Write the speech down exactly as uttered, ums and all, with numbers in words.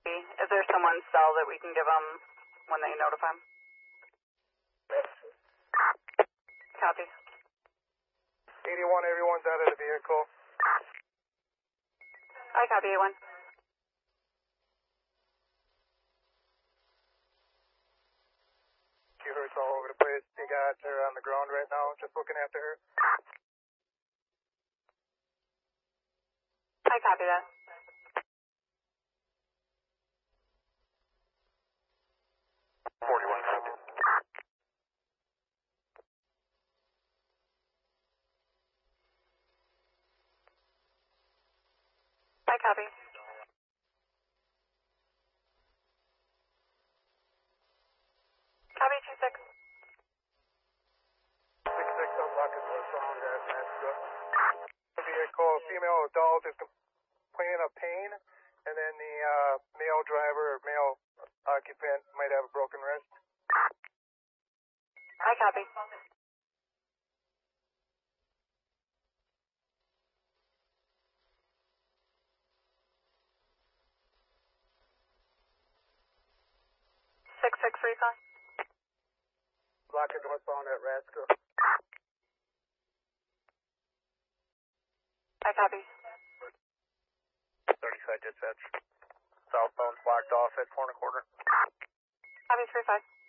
copy. Is there someone's cell that we can give them when they notify them? Copy. eighty-one, everyone's out of the vehicle. I copy, A one. You heard it's all over the place. You got her on the ground right now, just looking after her. I copy that. forty-one, copy. I copy. Copy two six. six six, unlock is what's wrong with that. That's good. Vehicle, female adult is complaining of pain, and then the uh, male driver or male occupant might have a broken wrist. I copy. Six six recon. Lock is what's on that rascal. I copy. thirty-five dispatch. Southbound blocked off at four and a quarter. Copy three five.